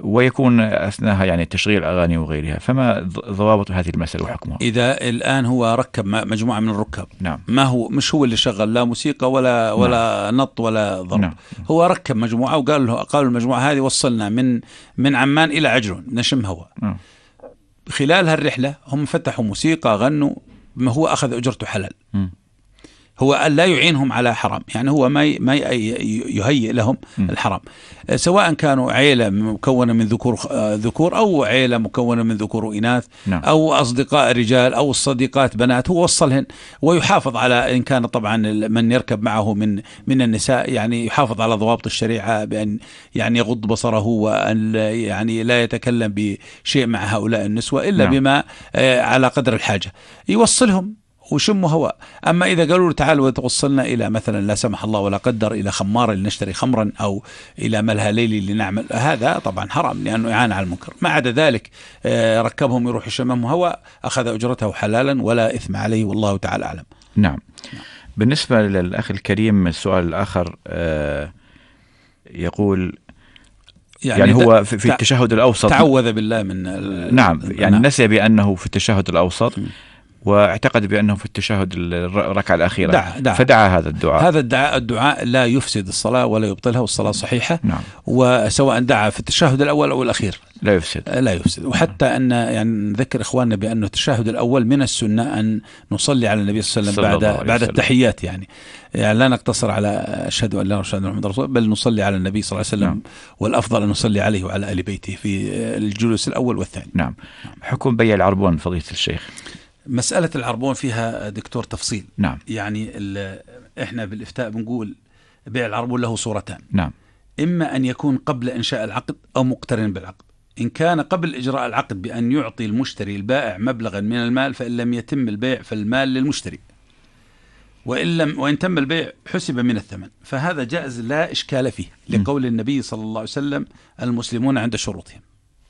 ويكون أثناءها يعني تشغيل أغاني وغيرها، فما ضوابط هذه المسألة وحكمها؟ إذا الآن هو ركب مجموعة من الركاب، نعم. ما هو مش هو اللي شغل لا موسيقى ولا نط ولا ضرب، نعم. هو ركب مجموعة وقال المجموعة هذه وصلنا من عمان إلى عجلون نشم هواء. نعم. خلال هالرحلة هم فتحوا موسيقى غنوا، ما هو أخذ أجرته حلال. هو لا يعينهم على حرام، يعني هو ما يهيئ لهم الحرام، سواء كانوا عيلة مكونة من ذكور أو عيلة مكونة من ذكور وإناث. نعم. أو أصدقاء رجال أو الصديقات بنات، هو وصلهن ويحافظ على، إن كان طبعا من يركب معه من النساء، يعني يحافظ على ضوابط الشريعة بأن يعني يغض بصره، وأن يعني لا يتكلم بشيء مع هؤلاء النسوة إلا نعم. بما على قدر الحاجة، يوصلهم وشموا هواء. أما إذا قالوا له تعالوا وتوصلنا إلى مثلا لا سمح الله ولا قدر إلى خمارة لنشتري خمرا أو إلى ملهى ليلي لنعمل، هذا طبعا حرام لأنه إعانة على المنكر. ما عدا ذلك ركبهم يروح يشمموا هواء، أخذ أجرته حلالا ولا إثم عليه، والله تعالى أعلم. نعم. بالنسبة للأخ الكريم السؤال الآخر يقول يعني هو في التشهد الأوسط تعوذ بالله من نعم، يعني نسي بأنه في التشهد الأوسط واعتقد بأنه في التشهد الركعة الأخيرة فدعا هذا الدعاء. هذا الدعاء لا يفسد الصلاة ولا يبطلها، والصلاة صحيحة. نعم. وسواء دعا في التشهد الأول أو الأخير لا يفسد. وحتى أن يعني نذكر إخواننا بأن التشهد الأول من السنة أن نصلي على النبي صلى الله عليه وسلم بعد التحيات، يعني لا نقتصر على أشهد أن لا إله إلا الله محمد رسول الله، بل نصلي على النبي صلى الله عليه وسلم. نعم. والأفضل أن نصلي عليه وعلى آل بيته في الجلوس الأول والثاني. نعم. حكم بيع العربون فضيلة الشيخ؟ مسألة العربون فيها دكتور تفصيل. نعم. يعني إحنا بالإفتاء بنقول بيع العربون له صورتان. نعم. إما أن يكون قبل إنشاء العقد أو مقترن بالعقد. إن كان قبل إجراء العقد بأن يعطي المشتري البائع مبلغا من المال، فإن لم يتم البيع فالمال للمشتري، وإن تم البيع حسب من الثمن، فهذا جائز لا إشكال فيه، لقول النبي صلى الله عليه وسلم المسلمون عند شروطهم.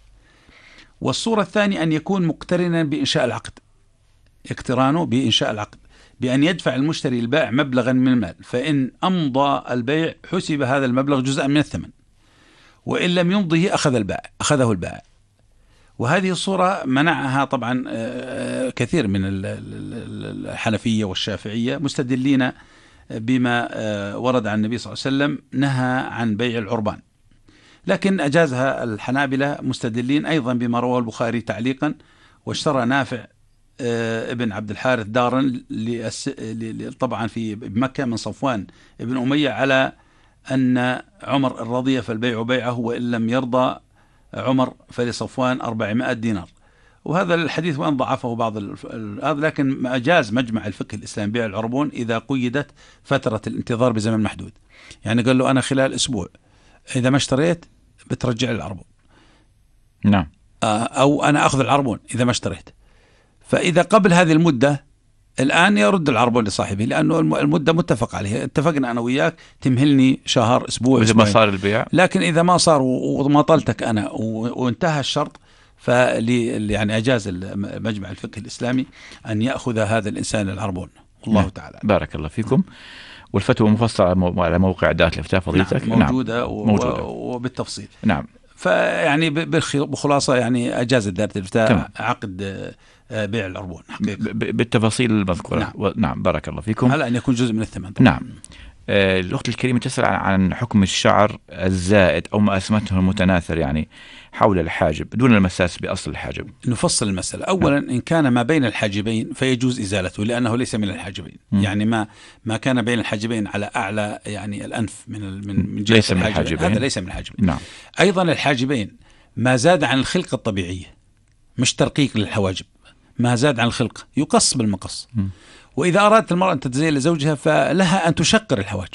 والصورة الثانية أن يكون مقترنا بإنشاء العقد، اقترانه بإنشاء العقد بأن يدفع المشتري البائع مبلغا من المال، فإن أمضى البيع حسب هذا المبلغ جزءا من الثمن، وإن لم يمضه أخذه البائع. وهذه الصورة منعها طبعا كثير من الحنفية والشافعية، مستدلين بما ورد عن النبي صلى الله عليه وسلم نهى عن بيع العربان، لكن أجازها الحنابلة مستدلين أيضا بما رواه البخاري تعليقا: واشترى نافع ابن عبد الحارث دارا طبعا في مكة من صفوان ابن أمية على أن عمر رضي فالبيع بيعه، وإن لم يرضى عمر فلصفوان 400 دينار. وهذا الحديث وأن ضعفه بعض هذا، لكن أجاز مجمع الفقه الإسلامي بيع العربون إذا قيدت فترة الانتظار بزمن محدود. يعني قال له أنا خلال أسبوع إذا ما اشتريت بترجع العربون. نعم. أو أنا أخذ العربون إذا ما اشتريت. فإذا قبل هذه المدة الآن يرد العربون لصاحبه، لأنه المدة متفق عليها، اتفقنا أنا وياك تمهلني شهر أسبوع إذا ما صار البيع. لكن إذا ما صار وماطلتك أنا وانتهى الشرط، يعني أجاز مجمع الفقه الإسلامي أن يأخذ هذا الإنسان العربون، والله تعالى. بارك الله فيكم. والفتوى مفصلة على موقع دائرة الإفتاء فضيلتك. نعم. موجودة. وبالتفصيل. نعم. فيعني بخلاصة يعني أجاز دائرة الإفتاء عقد بيع العربون بالتفاصيل المذكورة. نعم. نعم. بارك الله فيكم. على أن يكون جزء من الثمن. نعم. الأخت الكريمة تسأل عن حكم الشعر الزائد أو ما أسمته المتناثر، يعني حول الحاجب دون المساس بأصل الحاجب. نفصل المسألة. أولا إن كان ما بين الحاجبين فيجوز إزالته، لأنه ليس من الحاجبين. يعني ما كان بين الحاجبين على أعلى يعني الأنف من جهة الحاجبين، هذا ليس من الحاجبين. نعم. أيضا الحاجبين ما زاد عن الخلقة الطبيعية، مش ترقيق للحواجب، ما زاد عن الخلقة يقص بالمقص. وإذا أرادت المرأة أن تتزين لزوجها فلها أن تشقر الحواجب،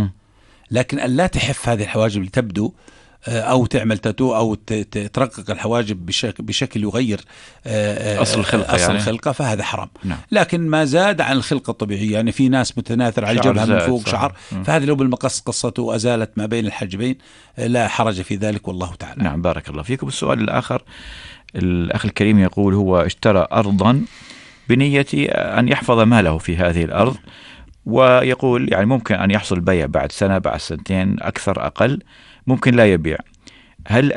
لكن أن لا تحف هذه الحواجب لتبدو أو تعمل تاتو أو ترقق الحواجب بشكل يغير أصل الخلقة فهذا حرام. نعم. لكن ما زاد عن الخلقة الطبيعية، يعني في ناس متناثر على الجبهة من فوق شعر، فهذا لو بالمقص قصته وأزالت ما بين الحاجبين لا حرج في ذلك، والله تعالى. نعم. بارك الله فيكم. السؤال الآخر، الأخ الكريم يقول هو اشترى أرضا بنية أن يحفظ ماله في هذه الأرض، ويقول يعني ممكن أن يحصل بيع بعد سنة بعد سنتين أكثر أقل، ممكن لا يبيع. هل